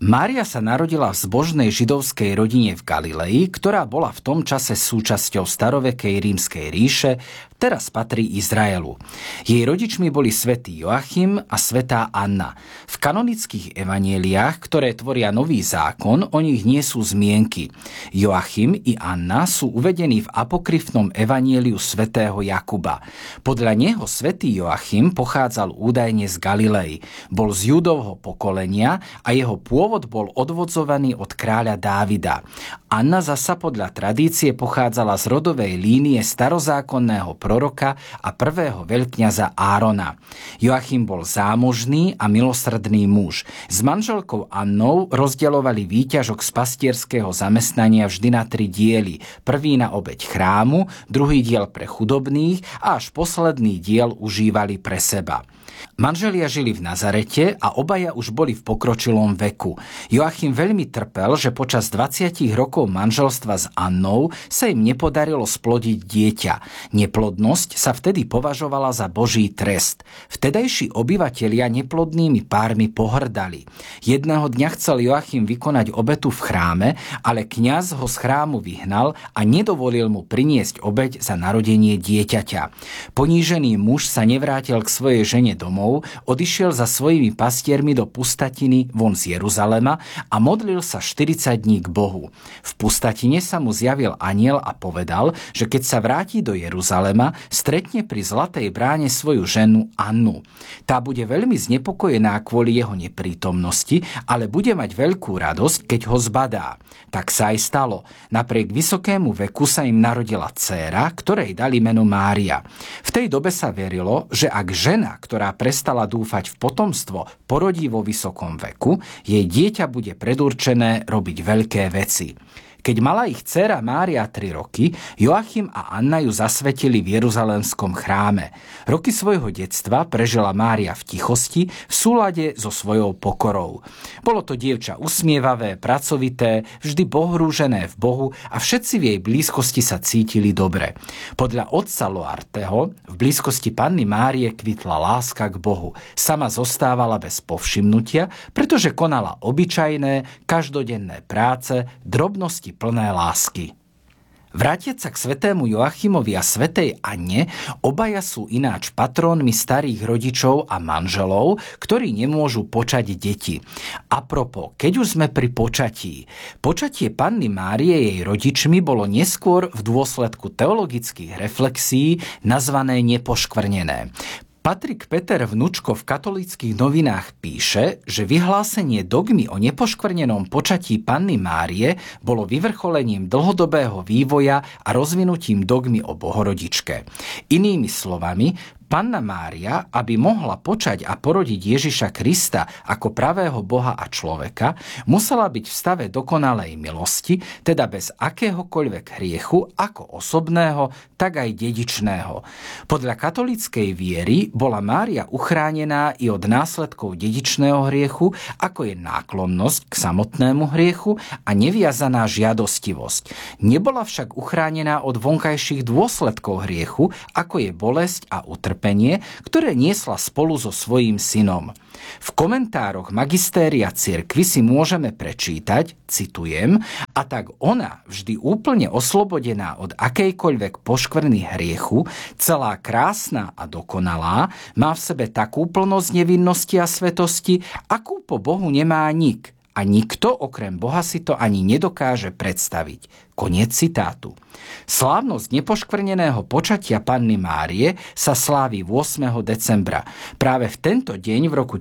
Mária sa narodila v zbožnej židovskej rodine v Galilei, ktorá bola v tom čase súčasťou starovekej rímskej ríše, teraz patrí Izraelu. Jej rodičmi boli svätý Joachim a svätá Anna. V kanonických evanjeliách, ktoré tvoria nový zákon, o nich nie sú zmienky. Joachim i Anna sú uvedení v apokryfnom evanjeliu svätého Jakuba. Podľa neho svätý Joachim pochádzal údajne z Galilei. Bol z Judovho pokolenia a jeho pôvod bol odvodzovaný od kráľa Dávida. Anna zasa podľa tradície pochádzala z rodovej línie starozákonného proroka a prvého veľkňaza Árona. Joachim bol zámožný a milosrdný muž. S manželkou Annou rozdeľovali výťažok z pastierského zamestnania vždy na 3 diely. Prvý na obeť chrámu, druhý diel pre chudobných a až posledný diel užívali pre seba. Manželia žili v Nazarete a obaja už boli v pokročilom veku. Joachim veľmi trpel, že počas 20 rokov manželstva s Annou sa im nepodarilo splodiť dieťa. Neplodnosť sa vtedy považovala za Boží trest. Vtedajší obyvatelia neplodnými pármi pohrdali. Jedného dňa chcel Joachim vykonať obetu v chráme, ale kňaz ho z chrámu vyhnal a nedovolil mu priniesť obeť za narodenie dieťaťa. Ponížený muž sa nevrátil k svojej žene domov, odišiel za svojimi pastiermi do pustatiny von z Jeruzalema a modlil sa 40 dní k Bohu. V pustatine sa mu zjavil anjel a povedal, že keď sa vráti do Jeruzalema, stretne pri Zlatej bráne svoju ženu Annu. Tá bude veľmi znepokojená kvôli jeho neprítomnosti, ale bude mať veľkú radosť, keď ho zbadá. Tak sa aj stalo. Napriek vysokému veku sa im narodila dcéra, ktorej dali meno Mária. V tej dobe sa verilo, že ak žena, ktorá prestala dúfať v potomstvo, porodí vo vysokom veku, jej dieťa bude predurčené robiť veľké veci. Keď mala ich dcéra Mária 3 roky, Joachim a Anna ju zasvetili v Jeruzalemskom chráme. Roky svojho detstva prežila Mária v tichosti v súlade so svojou pokorou. Bolo to dievča usmievavé, pracovité, vždy bohrúžené v Bohu a všetci v jej blízkosti sa cítili dobre. Podľa otca Loarteho v blízkosti Panny Márie kvitla láska k Bohu. Sama zostávala bez povšimnutia, pretože konala obyčajné, každodenné práce, drobnosti plné lásky. Vrátiac sa k svätému Joachimovi a svätej Anne, obaja sú ináč patrónmi starých rodičov a manželov, ktorí nemôžu počať deti. Apropos, keď už sme pri počatí, počatie Panny Márie jej rodičmi bolo neskôr v dôsledku teologických reflexí nazvané nepoškvrnené. Patrik Peter Vnučko v Katolíckych novinách píše, že vyhlásenie dogmy o nepoškvrnenom počatí Panny Márie bolo vyvrcholením dlhodobého vývoja a rozvinutím dogmy o Bohorodičke. Inými slovami, Panna Mária, aby mohla počať a porodiť Ježiša Krista ako pravého Boha a človeka, musela byť v stave dokonalej milosti, teda bez akéhokoľvek hriechu, ako osobného, tak aj dedičného. Podľa katolíckej viery bola Mária uchránená i od následkov dedičného hriechu, ako je náklonnosť k samotnému hriechu a neviazaná žiadostivosť. Nebola však uchránená od vonkajších dôsledkov hriechu, ako je bolesť a utrpenie, ktoré niesla spolu so svojím synom. V komentároch magistéria cirkvi si môžeme prečítať, citujem, a tak ona, vždy úplne oslobodená od akejkoľvek poškvrny hriechu, celá krásna a dokonalá, má v sebe takú plnosť nevinnosti a svetosti, akú po Bohu nemá nik. A nikto okrem Boha si to ani nedokáže predstaviť. Koniec citátu. Slávnosť nepoškvrneného počatia Panny Márie sa slávi 8. decembra. Práve v tento deň v roku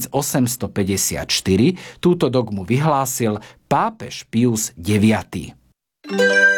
1854 túto dogmu vyhlásil pápež Pius IX.